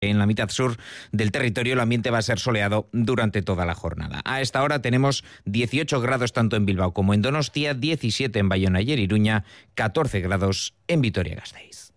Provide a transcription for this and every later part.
En la mitad sur del territorio el ambiente va a ser soleado durante toda la jornada. A esta hora tenemos 18 grados tanto en Bilbao como en Donostia, 17 en Bayona y Iruña, 14 grados en Vitoria-Gasteiz.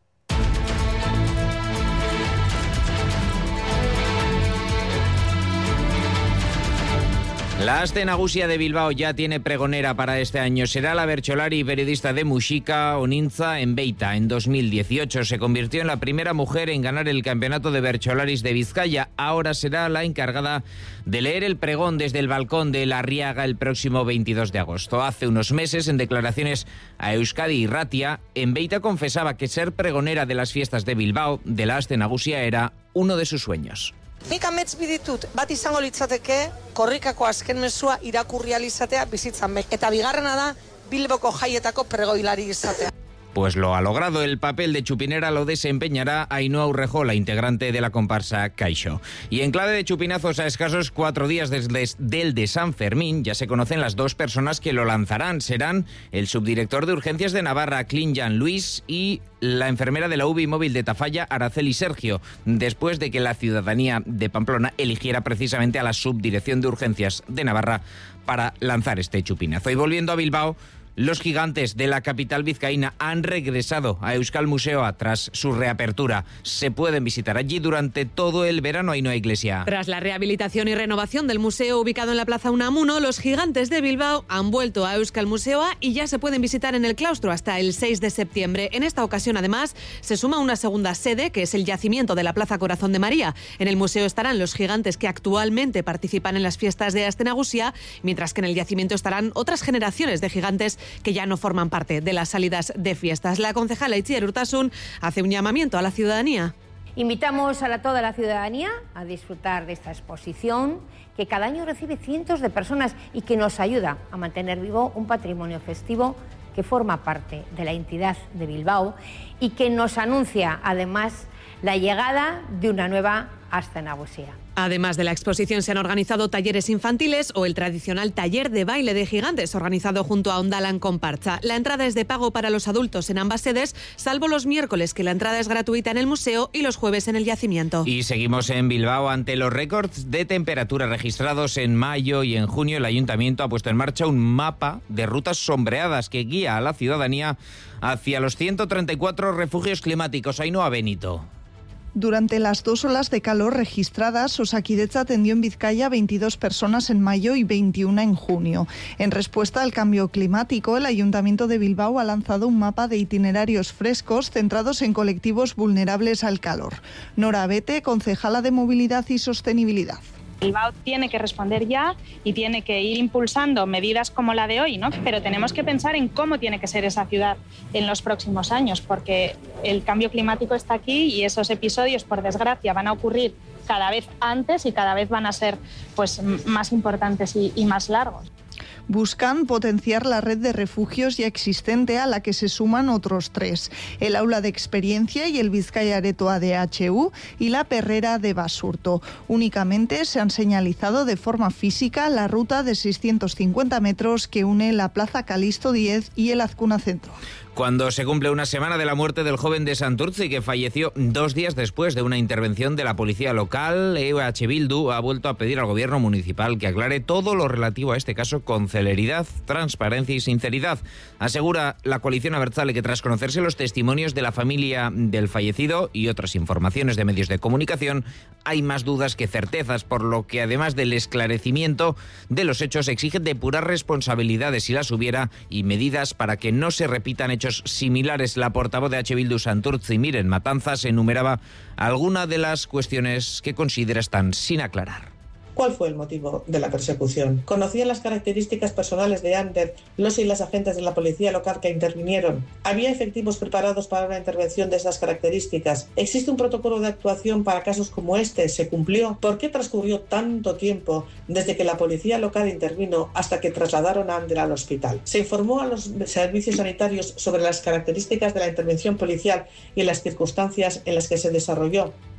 La Aste Nagusia de Bilbao ya tiene pregonera para este año. Será la bertsolari y periodista de Muxika, Onintza Enbeita. En 2018 se convirtió en la primera mujer en ganar el campeonato de bertsolaris de Vizcaya. Ahora será la encargada de leer el pregón desde el balcón de La Arriaga el próximo 22 de agosto. Hace unos meses, en declaraciones a Euskadi Irratia, Enbeita confesaba que ser pregonera de las fiestas de Bilbao, de la Aste Nagusia, era uno de sus sueños. Nik amets biditut, bat izango litzateke, korrikako azken mezua irakurri ahal izatea bizitzan mek. Eta bigarrena da, Bilboko jaietako pregoilari izatea. Pues lo ha logrado. El papel de chupinera lo desempeñará Ainhoa Urrejó, la integrante de la comparsa Caixo. Y en clave de chupinazos, a escasos 4 días del de San Fermín, ya se conocen las 2 personas que lo lanzarán. Serán el subdirector de Urgencias de Navarra, Clinjan Luis, y la enfermera de la UBI móvil de Tafalla, Araceli Sergio, después de que la ciudadanía de Pamplona eligiera precisamente a la subdirección de Urgencias de Navarra para lanzar este chupinazo. Y volviendo a Bilbao, los gigantes de la capital vizcaína han regresado a Euskal Museoa tras su reapertura. Se pueden visitar allí durante todo el verano. Ainhoa Iglesia. Tras la rehabilitación y renovación del museo ubicado en la Plaza Unamuno, los gigantes de Bilbao han vuelto a Euskal Museoa y ya se pueden visitar en el claustro hasta el 6 de septiembre. En esta ocasión, además, se suma una segunda sede, que es el yacimiento de la Plaza Corazón de María. En el museo estarán los gigantes que actualmente participan en las fiestas de Aste Nagusia, mientras que en el yacimiento estarán otras generaciones de gigantes que ya no forman parte de las salidas de fiestas. La concejala Itziar Urtasun hace un llamamiento a la ciudadanía. Invitamos a toda la ciudadanía a disfrutar de esta exposición que cada año recibe cientos de personas y que nos ayuda a mantener vivo un patrimonio festivo que forma parte de la entidad de Bilbao y que nos anuncia además la llegada de una nueva Aste Nagusia. Además de la exposición, se han organizado talleres infantiles o el tradicional taller de baile de gigantes organizado junto a Ondalan Comparsa. La entrada es de pago para los adultos en ambas sedes, salvo los miércoles, que la entrada es gratuita en el museo, y los jueves en el yacimiento. Y seguimos en Bilbao. Ante los récords de temperatura registrados en mayo y en junio, el Ayuntamiento ha puesto en marcha un mapa de rutas sombreadas que guía a la ciudadanía hacia los 134 refugios climáticos. Ainhoa Benito. Durante las 2 olas de calor registradas, Osakidetza atendió en Vizcaya 22 personas en mayo y 21 en junio. En respuesta al cambio climático, el Ayuntamiento de Bilbao ha lanzado un mapa de itinerarios frescos centrados en colectivos vulnerables al calor. Nora Bete, concejala de Movilidad y Sostenibilidad. Bilbao tiene que responder ya y tiene que ir impulsando medidas como la de hoy, ¿no? Pero tenemos que pensar en cómo tiene que ser esa ciudad en los próximos años, porque el cambio climático está aquí y esos episodios, por desgracia, van a ocurrir cada vez antes y cada vez van a ser pues, más importantes y más largos. Buscan potenciar la red de refugios ya existente, a la que se suman otros 3. El Aula de Experiencia y el Bizkaia Aretoa de HU y la Perrera de Basurto. Únicamente se han señalizado de forma física la ruta de 650 metros que une la Plaza Calixto X y el Azcuna Centro. Cuando se cumple una semana de la muerte del joven de Santurtzi, que falleció 2 días después de una intervención de la policía local, EH Bildu ha vuelto a pedir al gobierno municipal que aclare todo lo relativo a este caso con celeridad, transparencia y sinceridad. Asegura la coalición abertzale que tras conocerse los testimonios de la familia del fallecido y otras informaciones de medios de comunicación, hay más dudas que certezas, por lo que además del esclarecimiento de los hechos exige depurar responsabilidades si las hubiera y medidas para que no se repitan hechos similares. La portavoz de H. Bildu Santurtzi, Miren Matanzas, enumeraba algunas de las cuestiones que considera están sin aclarar. ¿Cuál fue el motivo de la persecución? ¿Conocían las características personales de Ander los y las agentes de la policía local que intervinieron? ¿Había efectivos preparados para una intervención de esas características? ¿Existe un protocolo de actuación para casos como este? ¿Se cumplió? ¿Por qué transcurrió tanto tiempo desde que la policía local intervino hasta que trasladaron a Ander al hospital? ¿Se informó a los servicios sanitarios sobre las características de la intervención policial y las circunstancias en las que se desarrolló?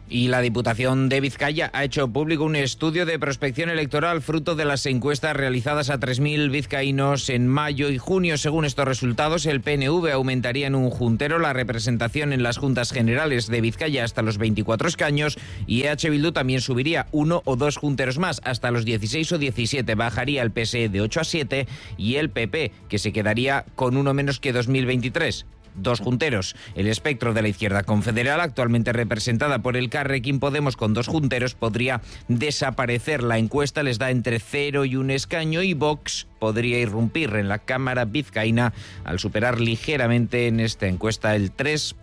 Y la Diputación de Vizcaya ha hecho público un estudio de prospección electoral fruto de las encuestas realizadas a 3.000 vizcaínos en mayo y junio. Según estos resultados, el PNV aumentaría en un juntero la representación en las Juntas Generales de Vizcaya hasta los 24 escaños y EH Bildu también subiría 1 o 2 junteros más hasta los 16 o 17. Bajaría el PSE de 8 a 7 y el PP, que se quedaría con uno menos que 2023. 2 junteros. El espectro de la izquierda confederal, actualmente representada por el Carrequín Podemos con 2 junteros, podría desaparecer. La encuesta les da entre 0 y 1 escaño y Vox podría irrumpir en la Cámara vizcaína al superar ligeramente en esta encuesta el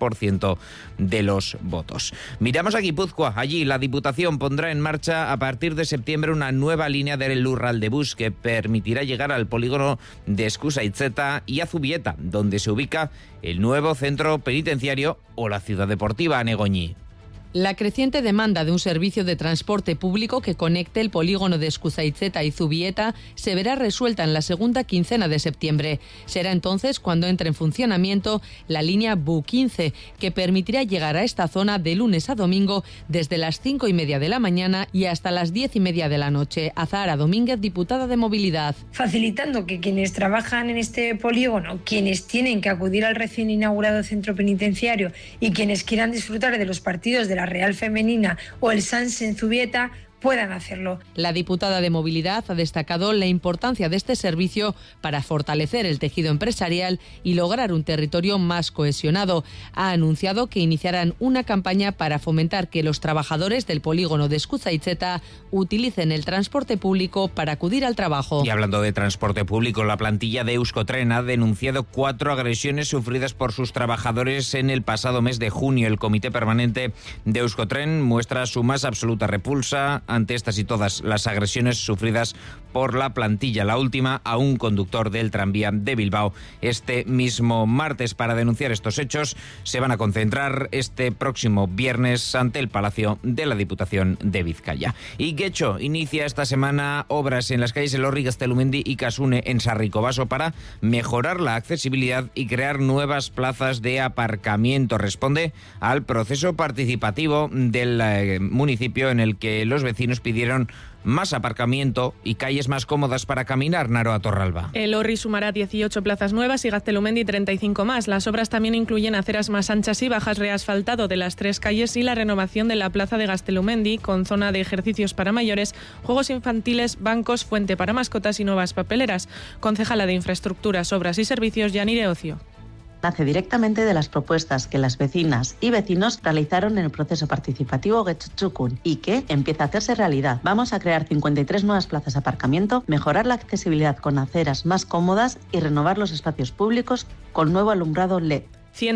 3% de los votos. Miramos a Guipúzcoa. Allí la Diputación pondrá en marcha a partir de septiembre una nueva línea del Lurraldebus que permitirá llegar al polígono de Eskusaitzeta y a Zubieta, donde se ubica el nuevo centro penitenciario o la ciudad deportiva Anegoñi. La creciente demanda de un servicio de transporte público que conecte el polígono de Eskusaitzeta y Zubieta se verá resuelta en la segunda quincena de septiembre. Será entonces cuando entre en funcionamiento la línea BU15, que permitirá llegar a esta zona de lunes a domingo desde las 5:30 de la mañana y hasta las 10:30 de la noche. Azahara Domínguez, diputada de Movilidad. Facilitando que quienes trabajan en este polígono, quienes tienen que acudir al recién inaugurado centro penitenciario y quienes quieran disfrutar de los partidos de la Real Femenina o el Sanse en Zubieta puedan hacerlo. La diputada de Movilidad ha destacado la importancia de este servicio para fortalecer el tejido empresarial y lograr un territorio más cohesionado. Ha anunciado que iniciarán una campaña para fomentar que los trabajadores del polígono de Eskusaitzeta utilicen el transporte público para acudir al trabajo. Y hablando de transporte público, la plantilla de Euskotren ha denunciado 4 agresiones sufridas por sus trabajadores en el pasado mes de junio. El Comité Permanente de Euskotren muestra su más absoluta repulsa ante estas y todas las agresiones sufridas por la plantilla. La última a un conductor del tranvía de Bilbao. Este mismo martes, para denunciar estos hechos, se van a concentrar este próximo viernes ante el Palacio de la Diputación de Vizcaya. Y Getxo inicia esta semana obras en las calles Elorri, Gaztelumendi y Casune en Sarrikobaso para mejorar la accesibilidad y crear nuevas plazas de aparcamiento. Responde al proceso participativo del municipio en el que los vecinos pidieron más aparcamiento y calles más cómodas para caminar. Naroa Torralba. Elorri sumará 18 plazas nuevas y Gaztelumendi 35 más. Las obras también incluyen aceras más anchas y bajas, reasfaltado de las 3 calles y la renovación de la plaza de Gaztelumendi con zona de ejercicios para mayores, juegos infantiles, bancos, fuente para mascotas y nuevas papeleras. Concejala de Infraestructuras, Obras y Servicios, Yanire Ocio. Nace directamente de las propuestas que las vecinas y vecinos realizaron en el proceso participativo Getxo Txukun y que empieza a hacerse realidad. Vamos a crear 53 nuevas plazas de aparcamiento, mejorar la accesibilidad con aceras más cómodas y renovar los espacios públicos con nuevo alumbrado LED.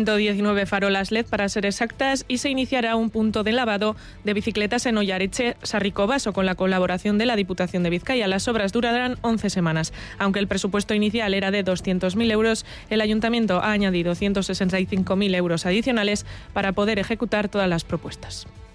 119 farolas LED para ser exactas y se iniciará un punto de lavado de bicicletas en Ollaretxe, Sarrikobaso, con la colaboración de la Diputación de Vizcaya. Las obras durarán 11 semanas. Aunque el presupuesto inicial era de 200.000 euros, el Ayuntamiento ha añadido 165.000 euros adicionales para poder ejecutar todas las propuestas.